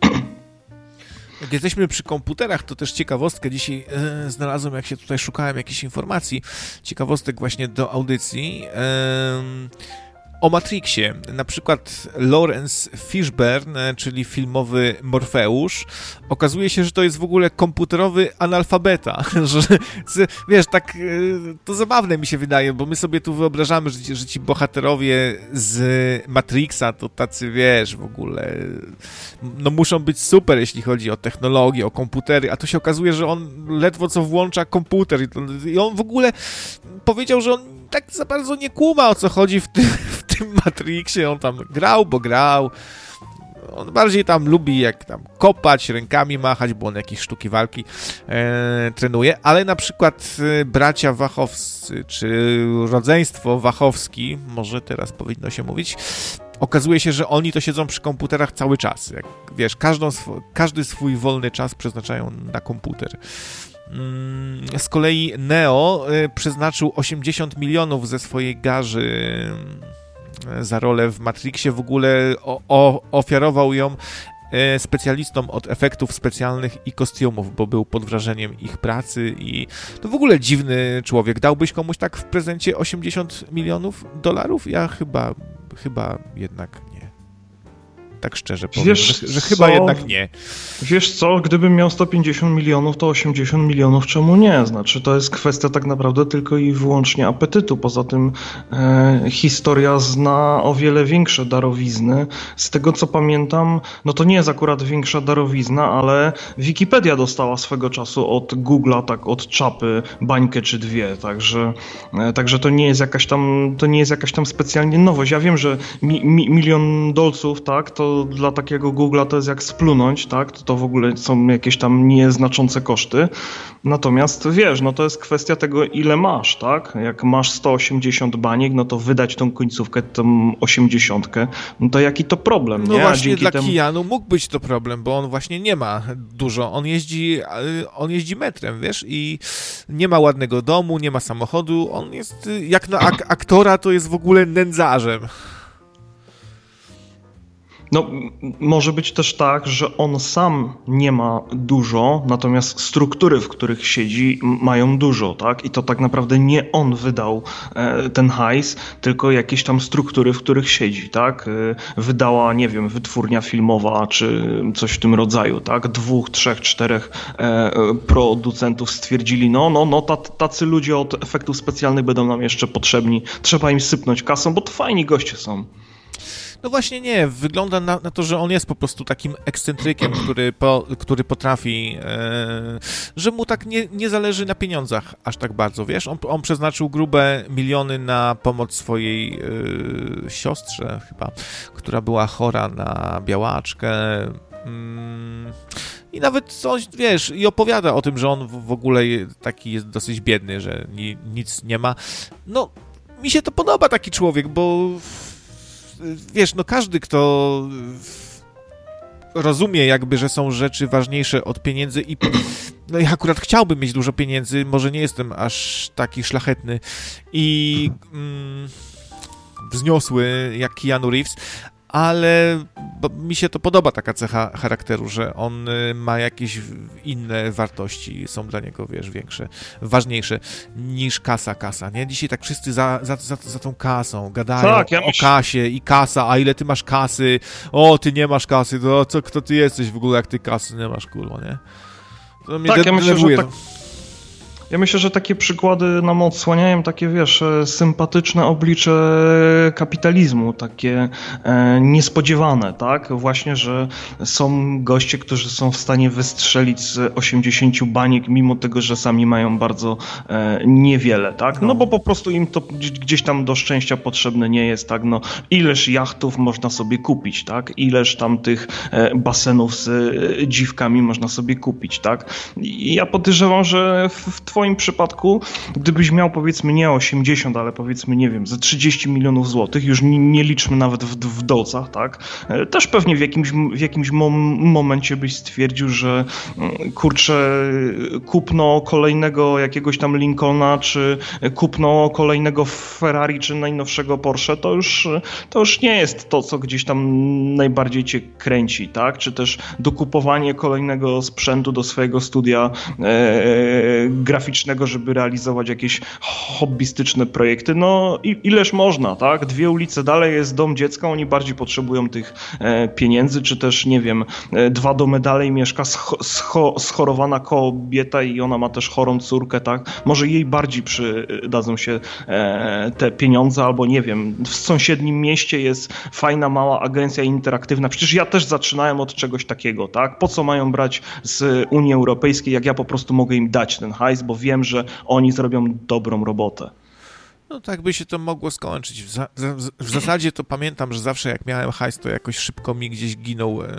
Jak jesteśmy przy komputerach, to też ciekawostkę dzisiaj e, znalazłem, jak się tutaj szukałem jakichś informacji, ciekawostek właśnie do audycji, e, o Matrixie. Na przykład Lawrence Fishburne, czyli filmowy Morfeusz, okazuje się, że to jest w ogóle komputerowy analfabeta. Że, wiesz, tak to zabawne mi się wydaje, bo my sobie tu wyobrażamy, że ci, że ci bohaterowie z Matrixa to tacy, wiesz, w ogóle no muszą być super, jeśli chodzi o technologię, o komputery, a tu się okazuje, że on ledwo co włącza komputer i, to, i on w ogóle powiedział, że on tak za bardzo nie kuma, o co chodzi w tym, w tym Matrixie. On tam grał, bo grał. On bardziej tam lubi jak tam kopać, rękami machać, bo on jakieś sztuki walki e, trenuje, ale na przykład e, bracia Wachowscy, czy rodzeństwo Wachowski, może teraz powinno się mówić, okazuje się, że oni to siedzą przy komputerach cały czas. Jak, wiesz, każdą sw- każdy swój wolny czas przeznaczają na komputer. Z kolei Neo przeznaczył osiemdziesiąt milionów ze swojej garzy za rolę w Matrixie. W ogóle o, o, ofiarował ją e, specjalistom od efektów specjalnych i kostiumów, bo był pod wrażeniem ich pracy i to w ogóle dziwny człowiek. Dałbyś komuś tak w prezencie osiemdziesiąt milionów dolarów? Ja chyba, chyba jednak nie. Tak szczerze powiem, Wiesz że, że chyba co? jednak nie. Wiesz co, gdybym miał sto pięćdziesiąt milionów, to osiemdziesiąt milionów czemu nie? Znaczy to jest kwestia tak naprawdę tylko i wyłącznie apetytu. Poza tym e, historia zna o wiele większe darowizny. Z tego co pamiętam, no to nie jest akurat większa darowizna, ale Wikipedia dostała swego czasu od Google'a, tak od czapy, bańkę czy dwie, także, e, także to nie jest jakaś tam, to nie jest jakaś tam specjalnie nowość. Ja wiem, że mi, mi, milion dolców, tak, to dla takiego Google'a to jest jak splunąć, tak? To, to w ogóle są jakieś tam nieznaczące koszty. Natomiast wiesz, no to jest kwestia tego, ile masz, tak? Jak masz sto osiemdziesiąt baniek, no to wydać tą końcówkę, tą osiemdziesiątkę, no to jaki to problem, no nie? No właśnie dla temu... Keanu mógł być to problem, bo on właśnie nie ma dużo. On jeździ, on jeździ metrem, wiesz, i nie ma ładnego domu, nie ma samochodu. On jest, jak na ak- aktora, to jest w ogóle nędzarzem. No, może być też tak, że on sam nie ma dużo, natomiast struktury, w których siedzi, mają dużo, tak? I to tak naprawdę nie on wydał e, ten hajs, tylko jakieś tam struktury, w których siedzi, tak? E, wydała, nie wiem, wytwórnia filmowa, czy coś w tym rodzaju, tak? Dwóch, trzech, czterech e, producentów stwierdzili, no, no, no, tacy ludzie od efektów specjalnych będą nam jeszcze potrzebni, trzeba im sypnąć kasą, bo to fajni goście są. No właśnie nie, wygląda na, na to, że on jest po prostu takim ekscentrykiem, który, po, który potrafi, e, że mu tak nie, nie zależy na pieniądzach aż tak bardzo, wiesz? On, on przeznaczył grube miliony na pomoc swojej e, siostrze chyba, która była chora na białaczkę. Mm, I nawet coś, wiesz, i opowiada o tym, że on w, w ogóle taki jest dosyć biedny, że ni, nic nie ma. No, mi się to podoba taki człowiek, bo wiesz, no każdy, kto rozumie jakby, że są rzeczy ważniejsze od pieniędzy i no ja akurat chciałbym mieć dużo pieniędzy, może nie jestem aż taki szlachetny i mm, wzniosły jak Keanu Reeves, ale mi się to podoba, taka cecha charakteru, że on ma jakieś inne wartości, są dla niego, wiesz, większe, ważniejsze niż kasa, kasa, nie? Dzisiaj tak wszyscy za, za, za, za tą kasą gadają tak, ja o myśl... kasie i kasa, a ile ty masz kasy, o, ty nie masz kasy, to co, kto ty jesteś w ogóle, jak ty kasy nie masz, kurwa, nie? To mnie tak, de- ja myślę, denerwuje. że tak... Ja myślę, że takie przykłady nam odsłaniają takie, wiesz, sympatyczne oblicze kapitalizmu, takie e, niespodziewane, tak? Właśnie, że są goście, którzy są w stanie wystrzelić z osiemdziesięciu baniek, mimo tego, że sami mają bardzo e, niewiele, tak? No bo po prostu im to gdzieś tam do szczęścia potrzebne nie jest, tak? No ileż jachtów można sobie kupić, tak? Ileż tam tych e, basenów z e, dziwkami można sobie kupić, tak? I ja podejrzewam, że w, w twoim przypadku, gdybyś miał powiedzmy nie osiemdziesiąt, ale powiedzmy, nie wiem, ze trzydzieści milionów złotych, już nie, nie liczmy nawet w, w dolcach, tak? Też pewnie w jakimś, w jakimś mom- momencie byś stwierdził, że kurczę, kupno kolejnego jakiegoś tam Lincolna, czy kupno kolejnego Ferrari, czy najnowszego Porsche, to już, to już nie jest to, co gdzieś tam najbardziej cię kręci, tak? Czy też dokupowanie kolejnego sprzętu do swojego studia e, graficznego, żeby realizować jakieś hobbystyczne projekty. No i, ileż można, tak? Dwie ulice dalej jest dom dziecka, oni bardziej potrzebują tych e, pieniędzy, czy też, nie wiem, e, dwa domy dalej mieszka scho- scho- schorowana kobieta i ona ma też chorą córkę, tak? Może jej bardziej przydadzą się e, te pieniądze, albo nie wiem, w sąsiednim mieście jest fajna, mała agencja interaktywna. Przecież ja też zaczynałem od czegoś takiego, tak? Po co mają brać z Unii Europejskiej, jak ja po prostu mogę im dać ten hajs, bo wiem, że oni zrobią dobrą robotę. No tak by się to mogło skończyć. W, za, w zasadzie to pamiętam, że zawsze jak miałem hajs, to jakoś szybko mi gdzieś ginął. E,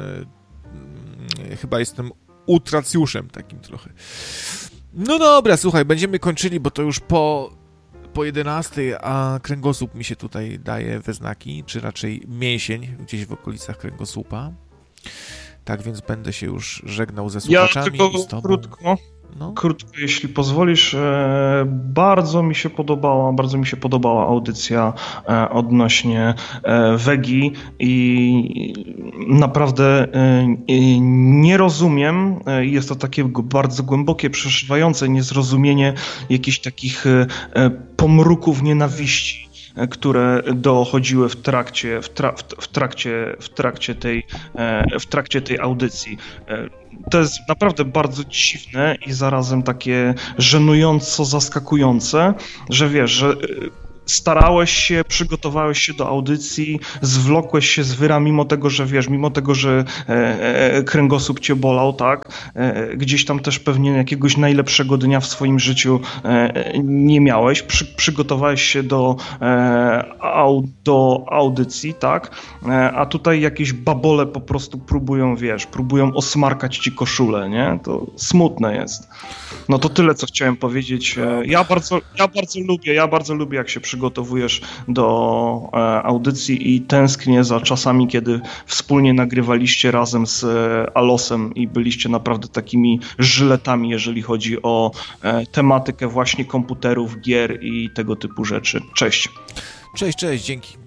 e, chyba jestem utracjuszem takim trochę. No dobra, słuchaj, będziemy kończyli, bo to już po, po jedenastej, a kręgosłup mi się tutaj daje we znaki, czy raczej mięsień gdzieś w okolicach kręgosłupa. Tak więc będę się już żegnał ze słuchaczami ja tylko i z tobą. Krótko, No. Krótko, jeśli pozwolisz, bardzo mi się podobała, bardzo mi się podobała audycja odnośnie Wegi i naprawdę nie rozumiem, jest to takie bardzo głębokie, przeszywające niezrozumienie jakichś takich pomruków nienawiści, które dochodziły w trakcie, w, tra, w, trakcie, w, trakcie tej, w trakcie tej audycji. To jest naprawdę bardzo dziwne i zarazem takie żenująco zaskakujące, że wiesz, że starałeś się, przygotowałeś się do audycji, zwlokłeś się z wyra, mimo tego, że wiesz, mimo tego, że e, e, kręgosłup cię bolał, tak, e, gdzieś tam też pewnie jakiegoś najlepszego dnia w swoim życiu e, nie miałeś, Przy, przygotowałeś się do, e, au, do audycji, tak, e, a tutaj jakieś babole po prostu próbują, wiesz, próbują osmarkać ci koszulę, nie, to smutne jest. No to tyle, co chciałem powiedzieć. Ja bardzo, ja bardzo lubię, ja bardzo lubię, jak się przygotowujesz do e, audycji i tęsknię za czasami, kiedy wspólnie nagrywaliście razem z e, Alosem i byliście naprawdę takimi żyletami, jeżeli chodzi o e, tematykę właśnie komputerów, gier i tego typu rzeczy. Cześć. Cześć, cześć, dzięki.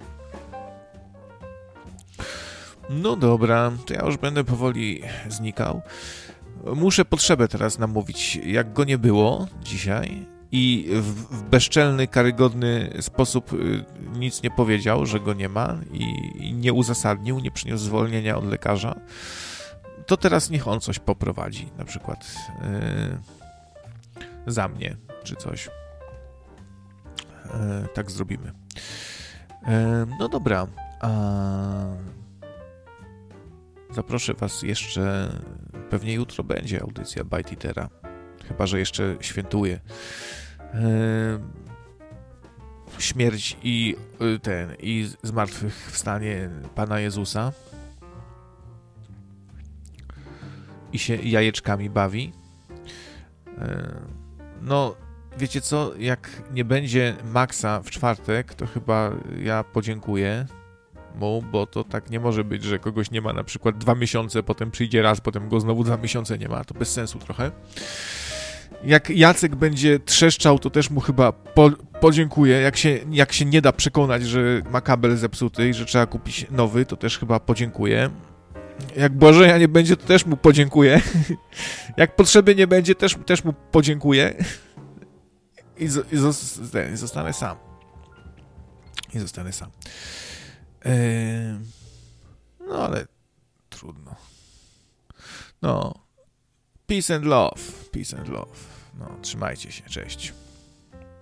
No dobra, to ja już będę powoli znikał. Muszę Potrzebę teraz namówić, jak go nie było dzisiaj i w, w bezczelny, karygodny sposób y, nic nie powiedział, że go nie ma i, i nie uzasadnił, nie przyniósł zwolnienia od lekarza, to teraz niech on coś poprowadzi, na przykład y, za mnie, czy coś. Y, tak zrobimy. Y, no dobra, a... Zaproszę was jeszcze, pewnie jutro będzie audycja Byte Eatera, chyba że jeszcze świętuję eee, śmierć i ten i zmartwychwstanie Pana Jezusa i się jajeczkami bawi. Eee, no, wiecie co, jak nie będzie Maxa w czwartek, to chyba ja podziękuję mu, bo to tak nie może być, że kogoś nie ma na przykład dwa miesiące, potem przyjdzie raz, potem go znowu dwa miesiące nie ma, to bez sensu trochę. Jak Jacek będzie trzeszczał, to też mu chyba po, podziękuję. Jak się, jak się nie da przekonać, że ma kabel zepsuty i że trzeba kupić nowy, to też chyba podziękuję. Jak Błażeja nie będzie, to też mu podziękuję. Jak Potrzeby nie będzie, też, też mu podziękuję. I, z, i zos, zostanę sam. I zostanę sam. No ale trudno. No, peace and love, peace and love. No, trzymajcie się, cześć.